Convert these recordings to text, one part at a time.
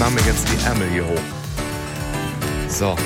kramen wir jetzt die Ärmel hier hoch. So.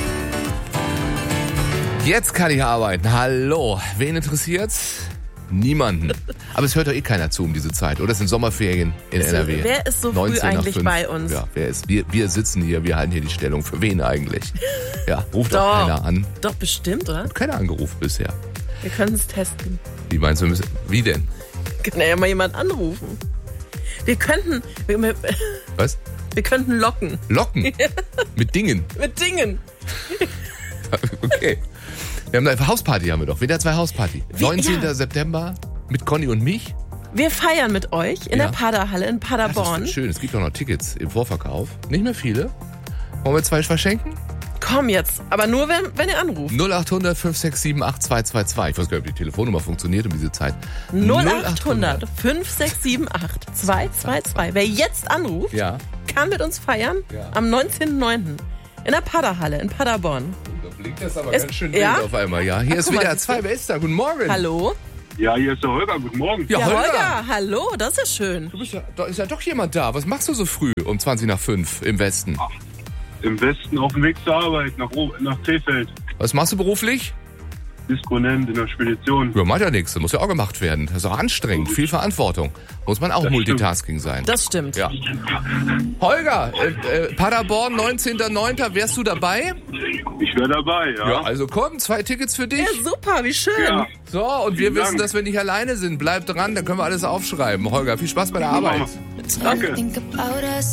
Jetzt kann ich arbeiten. Hallo. Wen interessiert's? Niemanden. Aber es hört doch eh keiner zu um diese Zeit, oder? Es sind Sommerferien in NRW. Wer ist so früh eigentlich bei uns? Ja, wer ist? Wir sitzen hier, wir halten hier die Stellung. Für wen eigentlich? Ja, ruft doch keiner an. Doch, bestimmt, oder? Hat keiner angerufen bisher. Wir können es testen. Wie meinst du, wie denn? Kann ja mal jemand anrufen. Wir könnten... Was? Wir könnten locken. Locken? Mit Dingen? Mit Dingen. Okay. Wir haben eine Hausparty, haben wir doch. Wieder 2 Hausparty. 19. September mit Conny und mich. Wir feiern mit euch in der Paderhalle in Paderborn. Das ist schön, es gibt auch noch Tickets im Vorverkauf. Nicht mehr viele. Wollen wir 2 verschenken? Komm jetzt, aber nur wenn ihr anruft. 0800 567 8222. Ich weiß gar nicht, ob die Telefonnummer funktioniert um diese Zeit. 0800 567 8222. Wer jetzt anruft, kann mit uns feiern am 19.09. in der Paderhalle in Paderborn. Da blinkt das aber ganz schön wild auf einmal. Ja, hier ist wieder 2. Wer ist da? Guten Morgen. Hallo? Ja, hier ist der Holger. Guten Morgen. Ja, Holger, hallo, das ist schön. Da ist ja doch jemand da. Was machst du so früh um 20:05 im Westen? Ach, im Westen auf dem Weg zur Arbeit nach Krefeld. Was machst du beruflich? Disponent in der Spedition. Ja, macht ja nichts. Das muss ja auch gemacht werden. Das ist auch anstrengend. Viel Verantwortung. Muss man auch das Multitasking sein. Das stimmt. Ja. Holger, Paderborn, 19.09. Wärst du dabei? Ich wäre dabei, ja. Ja, also komm, 2 Tickets für dich. Ja, super, wie schön. Ja. So, und wir wissen, dass wir nicht alleine sind. Bleib dran, dann können wir alles aufschreiben. Holger, viel Spaß bei der Arbeit. Danke.